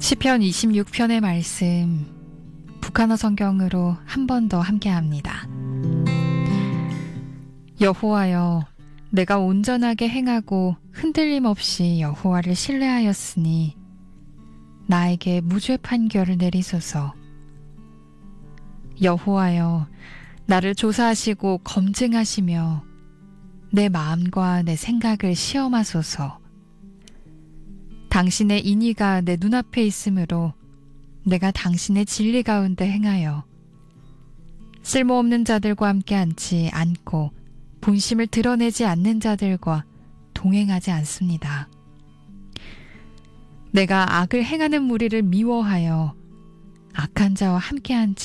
시편 26편의 말씀, 북한어 성경으로 한 번 더 함께합니다. 여호와여, 내가 온전하게 행하고 흔들림 없이 여호와를 신뢰하였으니 나에게 무죄 판결을 내리소서. 여호와여, 나를 조사하시고 검증하시며 내 마음과 내 생각을 시험하소서. 당신의 인의가 내 눈앞에 있으므로 내가 당신의 진리 가운데 행하여 쓸모없는 자들과 함께 앉지 않고 본심을 드러내지 않는 자들과 동행하지 않습니다. 내가 악을 행하는 무리를 미워하여 악한 자와 함께 앉지